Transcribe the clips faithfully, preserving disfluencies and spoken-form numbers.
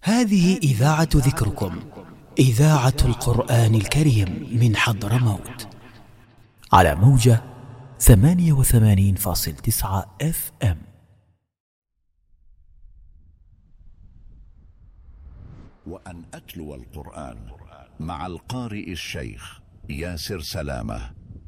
هذه إذاعة ذكركم، إذاعة القرآن الكريم من حضرموت، على موجة ثمانية وثمانين فاصل تسعة اف ام. وأن أتلو القرآن مع القارئ الشيخ ياسر سلامة.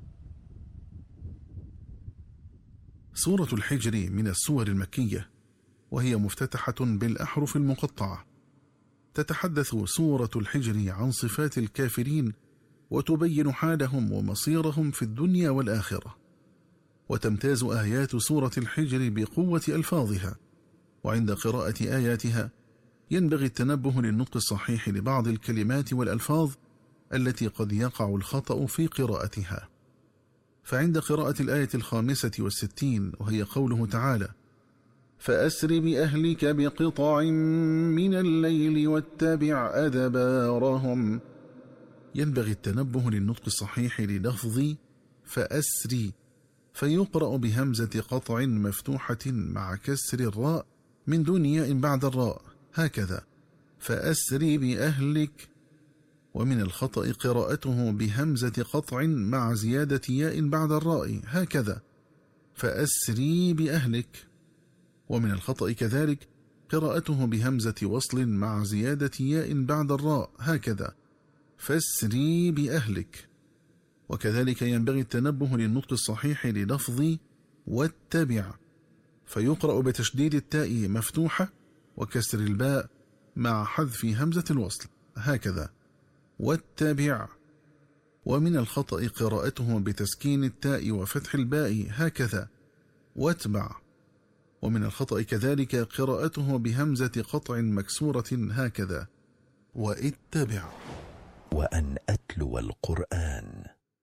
سورة الحجر من السور المكية، وهي مفتتحة بالأحرف المقطعة. تتحدث سورة الحجر عن صفات الكافرين وتبين حالهم ومصيرهم في الدنيا والآخرة. وتمتاز آيات سورة الحجر بقوة ألفاظها، وعند قراءة آياتها ينبغي التنبه للنطق الصحيح لبعض الكلمات والألفاظ التي قد يقع الخطأ في قراءتها. فعند قراءة الآية الخامسة والستين، وهي قوله تعالى: فأسر بأهلك بقطع من الليل واتبع أدبارهم، ينبغي التنبه للنطق الصحيح للفظ فأسري، فيقرأ بهمزة قطع مفتوحة مع كسر الراء من دون ياء بعد الراء، هكذا فأسري بأهلك. ومن الخطأ قراءته بهمزة قطع مع زيادة ياء بعد الراء، هكذا فأسري بأهلك. ومن الخطأ كذلك قراءته بهمزة وصل مع زيادة ياء بعد الراء، هكذا فاسري بأهلك. وكذلك ينبغي التنبه للنطق الصحيح للفظ واتبع، فيقرأ بتشديد التاء مفتوحة وكسر الباء مع حذف همزة الوصل، هكذا واتبع. ومن الخطأ قراءته بتسكين التاء وفتح الباء، هكذا واتبع. ومن الخطأ كذلك قراءته بهمزة قطع مكسورة، هكذا واتبع. وأن أتلو القرآن.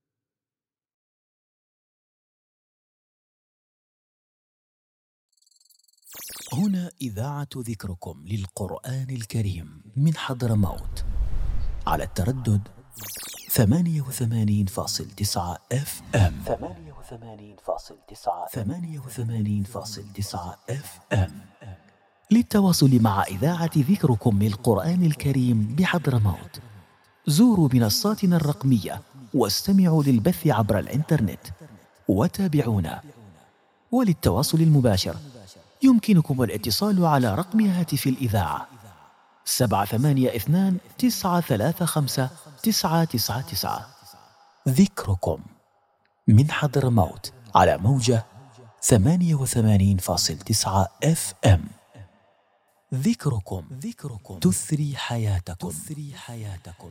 هنا إذاعة ذكركم للقرآن الكريم من حضرموت، على التردد ثمانية وثمانين فاصل تسعة اف ام. ثمانية وثمانين فاصل تسعة ثمانية وثمانين فاصل تسعة اف ام. للتواصل مع إذاعة ذكركم للقرآن الكريم بحضرموت، زوروا منصاتنا الرقمية واستمعوا للبث عبر الإنترنت وتابعونا. وللتواصل المباشر يمكنكم الاتصال على رقم هاتف الإذاعة سبعة ثمانية اثنان تسعة ثلاثة خمسة تسعة تسعة تسعة. ذكركم من حضرموت على موجة ثمانية وثمانين فاصل تسعة اف ام. ذكركم ذكركم تثري حياتكم تثري حياتكم.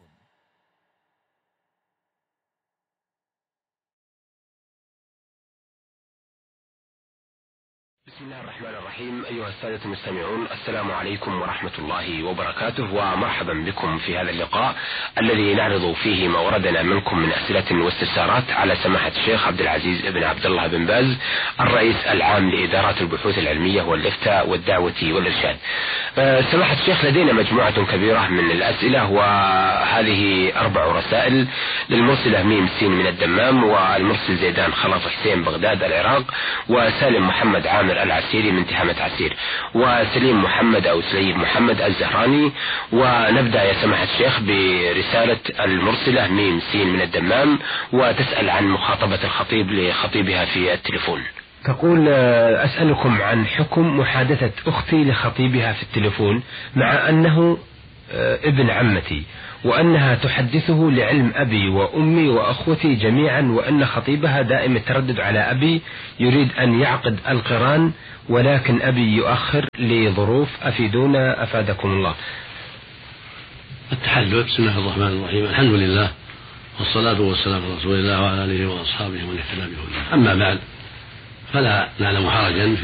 بسم الله الرحمن الرحيم. أيها السادة المستمعون، السلام عليكم ورحمة الله وبركاته، ومرحبا بكم في هذا اللقاء الذي نعرض فيه ما وردنا منكم من أسئلة واستفسارات على سماحة الشيخ عبد العزيز بن عبد الله بن باز، الرئيس العام لإدارات البحوث العلمية والإفتاء والدعوة والإرشاد. أه سماحة الشيخ، لدينا مجموعة كبيرة من الأسئلة، وهذه أربع رسائل للمرسلة ميم سين من الدمام، والمرسل زيدان خلاص حسين بغداد العراق، وسالم محمد عامر العسيري من تهامة عسير، وسليم محمد أو سليم محمد الزهراني. ونبدأ يا سماحة الشيخ برسالة المرسلة ميم سين من الدمام، وتسأل عن مخاطبة الخطيب لخطيبها في التليفون. تقول: أسألكم عن حكم محادثة أختي لخطيبها في التليفون مع أنه ابن عمتي، وأنها تحدثه لعلم أبي وأمي وأخوتي جميعا، وأن خطيبها دائم التردد على أبي، يريد أن يعقد القران ولكن أبي يؤخر لظروف، أفيدونا أفادكم الله. التحدث. بسم الله الرحمن الرحيم، الحمد لله والصلاة والسلام على رسول الله وعلى آله وأصحابه ومن اهتدى بهداه. أما بعد، فلا نعلم حرجا